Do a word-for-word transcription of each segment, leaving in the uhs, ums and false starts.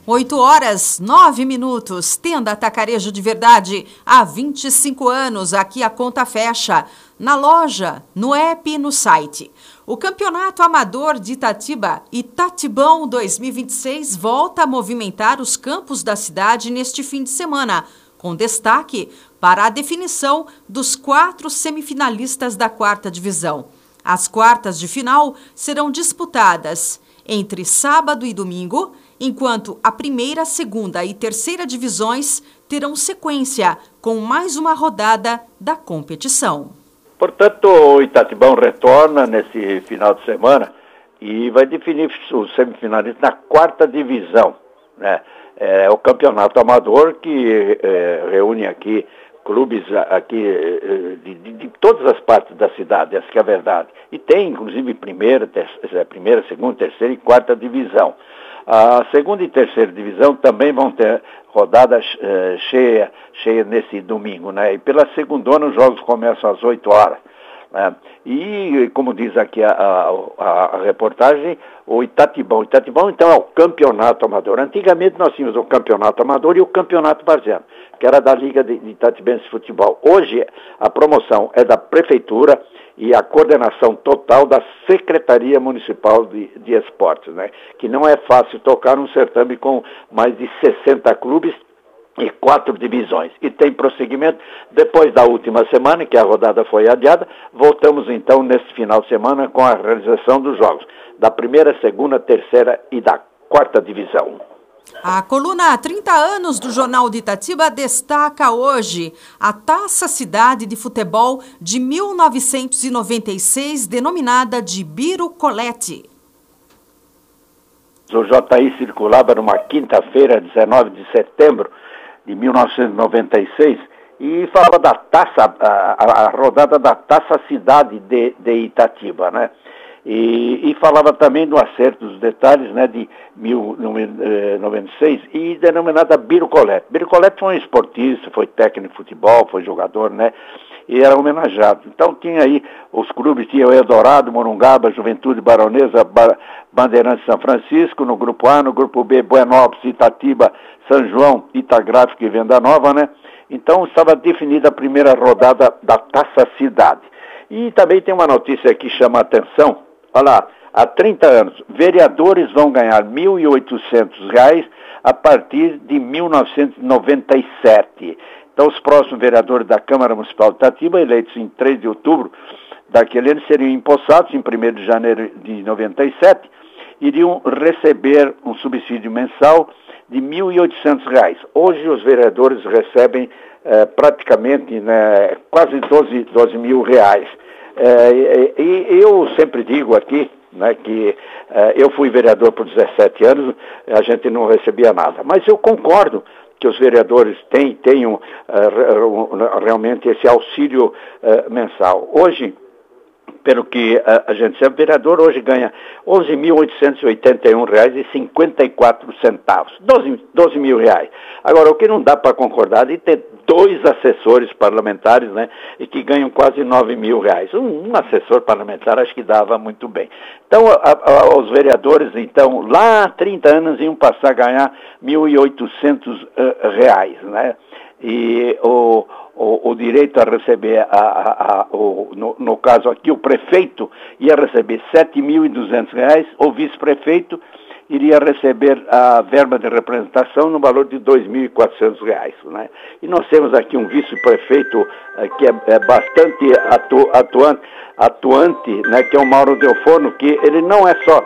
oito horas, nove minutos. Tenda Atacarejo de Verdade. Há vinte e cinco anos, aqui a conta fecha. Na loja, no app e no site. O Campeonato Amador de Itatiba, Itatibão dois mil e vinte e seis, volta a movimentar os campos da cidade neste fim de semana, com destaque para a definição dos quatro semifinalistas da quarta divisão. As quartas de final serão disputadas entre sábado e domingo, enquanto a primeira, segunda e terceira divisões terão sequência com mais uma rodada da competição. Portanto, o Itatibão retorna nesse final de semana e vai definir os semifinalistas na quarta divisão, né? É o campeonato amador que é, reúne aqui clubes aqui de, de, de todas as partes da cidade, essa que é a verdade. E tem, inclusive, primeira, ter, primeira, segunda, terceira e quarta divisão. A segunda e terceira divisão também vão ter rodada uh, cheia, cheia nesse domingo, né? E pela segundona os jogos começam às oito horas. Né? E, como diz aqui a, a, a reportagem, o Itatibão. O Itatibão, então, é o campeonato amador. Antigamente nós tínhamos o campeonato amador e o campeonato varziano, que era da Liga de, de Itatibense de Futebol. Hoje a promoção é da Prefeitura e a coordenação total da Secretaria Municipal de, de Esportes, né? Que não é fácil tocar um certame com mais de sessenta clubes e quatro divisões. E tem prosseguimento depois da última semana, que a rodada foi adiada. Voltamos então nesse final de semana com a realização dos jogos da primeira, segunda, terceira e da quarta divisão. A coluna trinta anos do Jornal de Itatiba destaca hoje a Taça Cidade de Futebol de mil novecentos e noventa e seis, denominada de Biro Colette. O J I circulava numa quinta-feira, dezenove de setembro de mil novecentos e noventa e seis, e falava da taça, a, a, a rodada da Taça Cidade de, de Itatiba, né? E, e falava também do acerto dos detalhes, né, de mil novecentos e noventa e seis, e denominada Biro Colette. Biro Colette foi um esportista, foi técnico de futebol, foi jogador, né, e era homenageado. Então tinha aí os clubes, tinha o Eldorado, Morungaba, Juventude Baronesa, ba Bandeirantes São Francisco, no grupo A, no grupo B, Buenópolis, Itatiba, São João, Itagráfico e Venda Nova, né. Então estava definida a primeira rodada da Taça Cidade. E também tem uma notícia que chama a atenção. Olha lá, há trinta anos, vereadores vão ganhar mil e oitocentos reais a partir de mil novecentos e noventa e sete. Então, os próximos vereadores da Câmara Municipal de Itatiba, eleitos em três de outubro daquele ano, seriam empossados em primeiro de janeiro de noventa e sete, iriam receber um subsídio mensal de mil e oitocentos reais. Hoje, os vereadores recebem eh, praticamente, né, quase doze mil reais. É, e, e eu sempre digo aqui, né, que é, eu fui vereador por dezessete anos, a gente não recebia nada. Mas eu concordo que os vereadores têm, tenham é, realmente esse auxílio é, mensal. Hoje, pelo que a, a gente sabe, o vereador hoje ganha onze mil oitocentos e oitenta e um reais e cinquenta e quatro centavos, doze mil reais. Agora, o que não dá para concordar é ter dois assessores parlamentares, né, e que ganham quase nove mil reais. Um, um assessor parlamentar acho que dava muito bem. Então, a, a, os vereadores, então, lá há trinta anos iam passar a ganhar mil e oitocentos uh, reais, né? E o, o, o direito a receber, a, a, a, o, no, no caso aqui, o prefeito ia receber sete mil e duzentos reais, o vice-prefeito iria receber a verba de representação no valor de dois mil e quatrocentos reais, né? E nós temos aqui um vice-prefeito eh, que é, é bastante atu, atuante, atuante, né, que é o Mauro Delforno, que ele não é só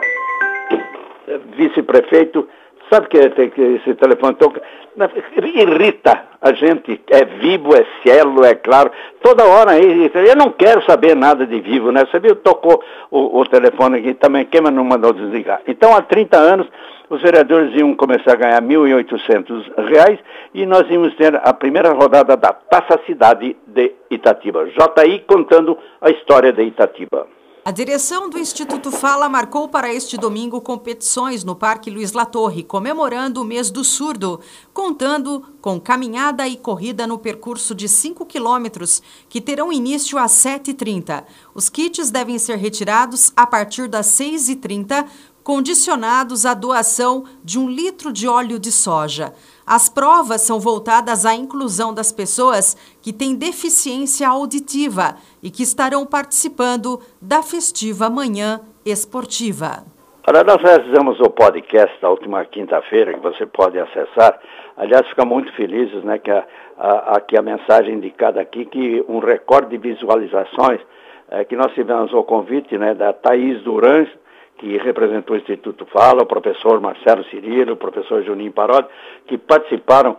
vice-prefeito. Sabe que esse telefone toca? Irrita a gente. É Vivo, é Cielo, é Claro. Toda hora aí. Eu não quero saber nada de Vivo, né? Você viu? Tocou o, o telefone aqui também. Quem não mandou desligar? Então, há trinta anos, os vereadores iam começar a ganhar mil e oitocentos reais e nós íamos ter a primeira rodada da Taça Cidade de Itatiba. J I contando a história de Itatiba. A direção do Instituto Fala marcou para este domingo competições no Parque Luiz Latorre, comemorando o mês do surdo, contando com caminhada e corrida no percurso de cinco quilômetros, que terão início às sete e trinta. Os kits devem ser retirados a partir das seis e trinta, condicionados à doação de um litro de óleo de soja. As provas são voltadas à inclusão das pessoas que têm deficiência auditiva e que estarão participando da festiva Manhã Esportiva. Olha, nós realizamos o podcast da última quinta-feira, que você pode acessar. Aliás, ficamos muito felizes, né, que a, a, aqui a mensagem indicada aqui, que um recorde de visualizações, é, que nós tivemos o convite, né, da Thaís Durães, que representou o Instituto Fala, o professor Marcelo Cirilo, o professor Juninho Parodi, que participaram uh,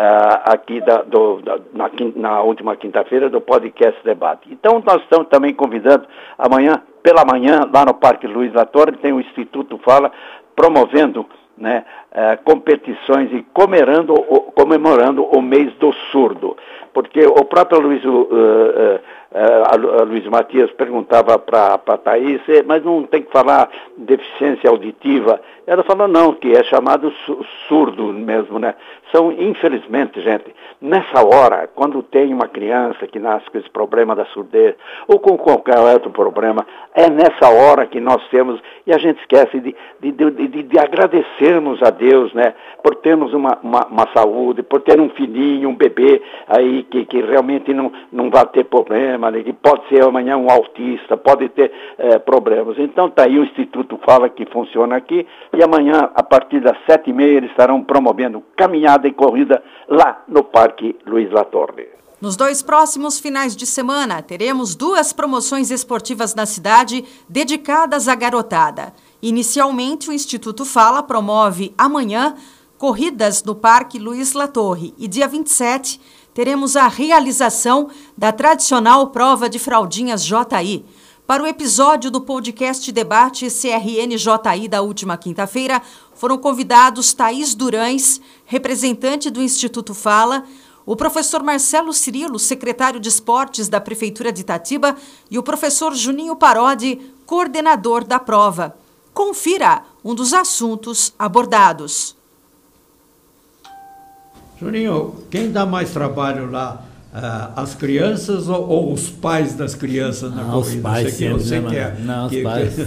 aqui da, do, da, na, na última quinta-feira do podcast Debate. Então, nós estamos também convidando amanhã, pela manhã, lá no Parque Luiz Latorre, tem o Instituto Fala promovendo, né, uh, competições e comemorando o, comemorando o mês do surdo. Porque o próprio Luiz, uh, uh, uh, Luiz Matias perguntava para a Thaís, mas não tem que falar deficiência auditiva. Ela falou não, que é chamado surdo mesmo, né? São, infelizmente, gente, nessa hora, quando tem uma criança que nasce com esse problema da surdez, ou com qualquer outro problema, é nessa hora que nós temos, e a gente esquece de, de, de, de, de agradecermos a Deus, né? Por termos uma, uma, uma saúde, por ter um filhinho, um bebê aí que, que realmente não, não vai ter problema, né? Que pode ser amanhã um autista, pode ter eh, problemas. Então está aí o Instituto Fala, que funciona aqui, e amanhã, a partir das sete e meia, eles estarão promovendo caminhada e corrida lá no Parque Luiz Latorre. Nos dois próximos finais de semana, teremos duas promoções esportivas na cidade dedicadas à garotada. Inicialmente, o Instituto Fala promove amanhã corridas no Parque Luiz Latorre e dia vinte e sete teremos a realização da tradicional prova de fraldinhas J I. Para o episódio do podcast Debate C R N J I da última quinta-feira, foram convidados Thaís Durães, representante do Instituto Fala, o professor Marcelo Cirilo, secretário de Esportes da Prefeitura de Itatiba, e o professor Juninho Parodi, coordenador da prova. Confira um dos assuntos abordados. Juninho, quem dá mais trabalho lá? Uh, as crianças ou, ou os pais das crianças na não, corrida? Os pais você sempre, você né, quer, não, que, os pais.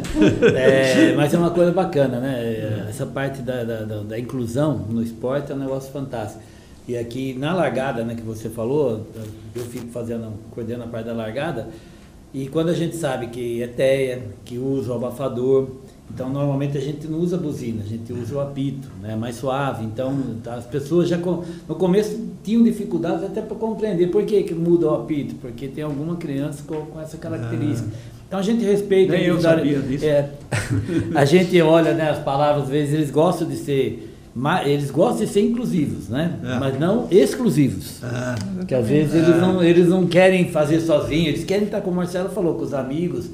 é, mas é uma coisa bacana, né? Essa parte da, da, da inclusão no esporte é um negócio fantástico. E aqui na largada, né, que você falou, eu fico fazendo, coordenando a parte da largada, e quando a gente sabe que é teia, que usa o abafador, então normalmente a gente não usa buzina, a gente usa o apito, né, mais suave. Então as pessoas já no começo tinham dificuldades até para compreender por que, que muda o apito, porque tem alguma criança com, com essa característica. Então a gente respeita. Nem eu sabia disso. É, a gente olha, né, as palavras, às vezes eles gostam de ser, eles gostam de ser inclusivos, né? É. Mas não exclusivos. Ah, que às vezes é. eles, não, eles não querem fazer sozinhos, eles querem estar, como o Marcelo falou, com os amigos.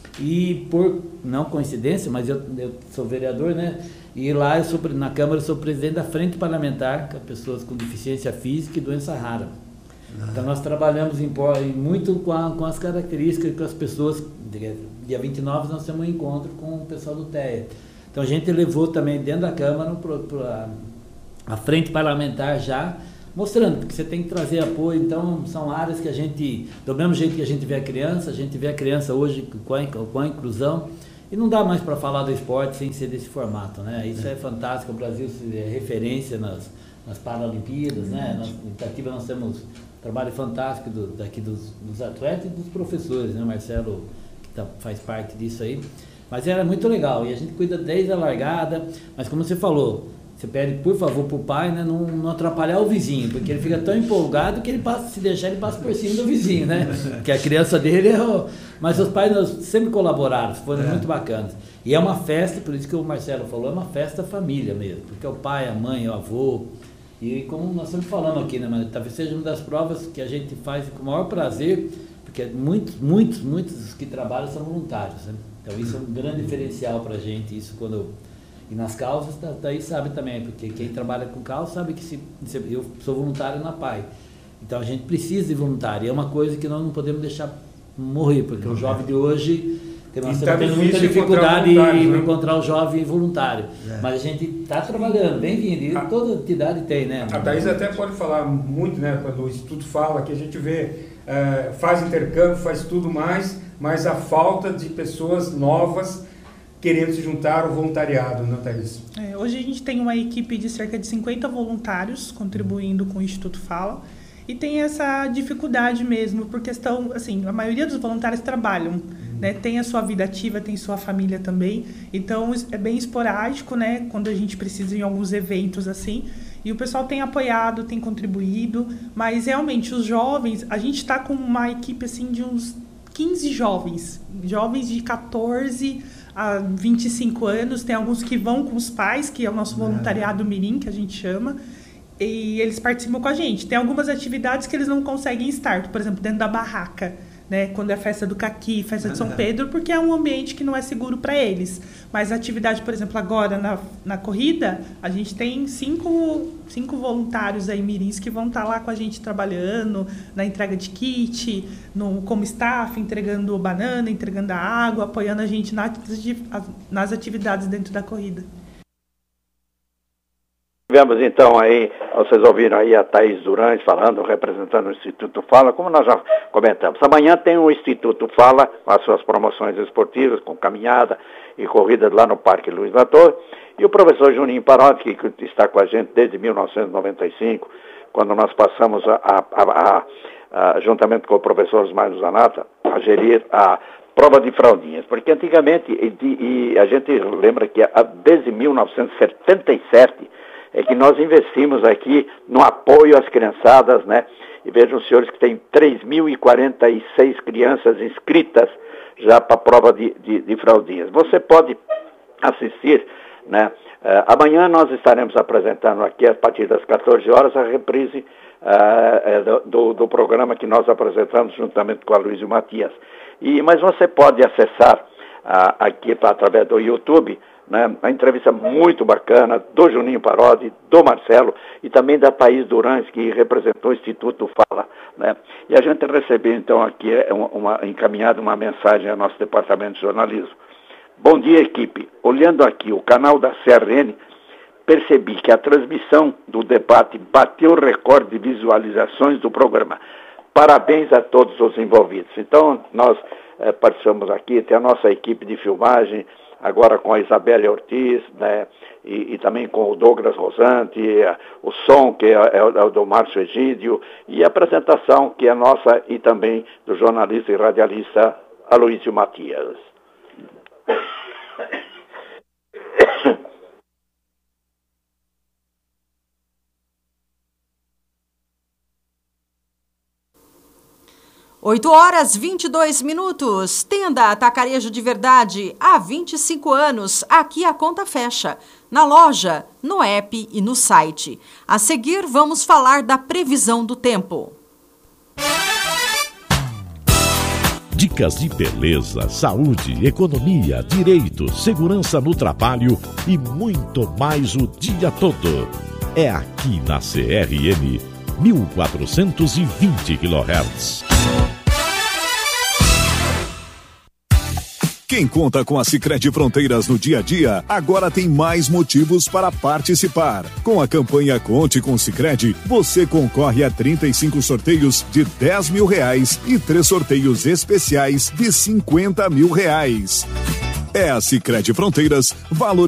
E por, não coincidência, mas eu, eu sou vereador, né? E lá eu sou, na Câmara eu sou presidente da Frente Parlamentar com pessoas com deficiência física e doença rara. Ah. Então nós trabalhamos em, muito com, a, com as características com as pessoas. Dia vinte e nove nós temos um encontro com o pessoal do TEA. Então a gente levou também dentro da Câmara para a Frente Parlamentar já, mostrando que você tem que trazer apoio. Então são áreas que a gente, do mesmo jeito que a gente vê a criança, a gente vê a criança hoje com a, com a inclusão, e não dá mais para falar do esporte sem ser desse formato, né? Isso é fantástico, o Brasil é referência nas, nas Paralimpíadas, né? Nós, em Itatiba nós temos um trabalho fantástico do, daqui dos, dos atletas e dos professores, né? Marcelo, que tá, faz parte disso aí. Mas era muito legal, e a gente cuida desde a largada, mas como você falou, você pede, por favor, para o pai, né, não, não atrapalhar o vizinho, porque ele fica tão empolgado que ele passa, se deixar, ele passa por cima do vizinho, né? Que a criança dele é o... Mas os pais nós sempre colaboraram, foram é. muito bacanas. E é uma festa, por isso que o Marcelo falou, é uma festa família mesmo, porque é o pai, a mãe, o avô, e como nós sempre falamos aqui, né, mas talvez seja uma das provas que a gente faz com o maior prazer, porque muitos, muitos, muitos que trabalham são voluntários, né? Então isso é um grande diferencial para a gente, isso quando... E nas causas, daí sabe também, porque quem trabalha com causa sabe que se, se eu sou voluntário na P A I. Então a gente precisa de voluntário, e é uma coisa que nós não podemos deixar morrer, porque o jovem de hoje, nós estamos tendo muita dificuldade em né? encontrar o jovem voluntário. É. Mas a gente está trabalhando, bem-vindo, e toda entidade tem, né? A Thaís até pode falar muito, né, quando o Instituto fala, que a gente vê, uh, faz intercâmbio, faz tudo mais, mas a falta de pessoas novas querendo se juntar ao voluntariado, né, Thaís? É, hoje a gente tem uma equipe de cerca de cinquenta voluntários contribuindo com o Instituto Fala. E tem essa dificuldade mesmo, por questão, assim, a maioria dos voluntários trabalham, né? Tem a sua vida ativa, tem sua família também. Então, é bem esporádico, né? Quando a gente precisa ir em alguns eventos assim. E o pessoal tem apoiado, tem contribuído. Mas, realmente, os jovens... A gente está com uma equipe, assim, de uns quinze jovens. Jovens de quatorze a vinte e cinco anos. Tem alguns que vão com os pais, que é o nosso voluntariado mirim, que a gente chama. E eles participam com a gente. Tem algumas atividades que eles não conseguem estar, por exemplo, dentro da barraca, né? Quando é festa do Caqui, festa de São Pedro, porque é um ambiente que não é seguro para eles. Mas a atividade, por exemplo, agora na, na corrida, a gente tem cinco, cinco voluntários aí mirins que vão estar lá com a gente trabalhando na entrega de kit, no, como staff, entregando banana, entregando a água, apoiando a gente na, nas atividades dentro da corrida. Tivemos então aí, vocês ouviram aí a Thaís Durante falando, representando o Instituto Fala, como nós já comentamos. Amanhã tem o Instituto Fala, com as suas promoções esportivas, com caminhada e corrida lá no Parque Luiz da Torre, e o professor Juninho Parotti, que está com a gente desde mil novecentos e noventa e cinco, quando nós passamos, a, a, a, a, juntamente com o professor Osmar Zanata, a gerir a prova de fraldinhas, porque antigamente, e, e a gente lembra que desde mil novecentos e setenta e sete, é que nós investimos aqui no apoio às criançadas, né? E vejam, senhores, que tem três mil e quarenta e seis crianças inscritas já para a prova de, de, de fraldinhas. Você pode assistir, né? Uh, amanhã nós estaremos apresentando aqui, a partir das quatorze horas, a reprise uh, do, do programa que nós apresentamos juntamente com a Luísio Matias. E, mas você pode acessar uh, aqui pra, através do YouTube, né, uma entrevista muito bacana do Juninho Parotti, do Marcelo e também da Thaís Durante, que representou o Instituto Fala, né? E a gente recebeu então aqui uma, uma, encaminhada uma mensagem ao nosso departamento de jornalismo. Bom dia, equipe. Olhando aqui o canal da C R N, percebi que a transmissão do debate bateu o recorde de visualizações do programa. Parabéns a todos os envolvidos. Então, nós eh, participamos aqui, tem a nossa equipe de filmagem, agora com a Isabelle Ortiz, né, e, e também com o Douglas Rosante, o som, que é, é o do Márcio Egídio, e a apresentação, que é nossa, e também do jornalista e radialista Aloísio Matias. oito horas e vinte e dois minutos. Tenda Atacarejo de Verdade. Há vinte e cinco anos, aqui a conta fecha. Na loja, no app e no site. A seguir, vamos falar da previsão do tempo. Dicas de beleza, saúde, economia, direito, segurança no trabalho e muito mais o dia todo. É aqui na C R M mil quatrocentos e vinte quilohertz. Quem conta com a Sicredi Fronteiras no dia a dia, agora tem mais motivos para participar. Com a campanha Conte com Sicredi, você concorre a trinta e cinco sorteios de dez mil reais e três sorteios especiais de cinquenta mil reais. É a Sicredi Fronteiras, valor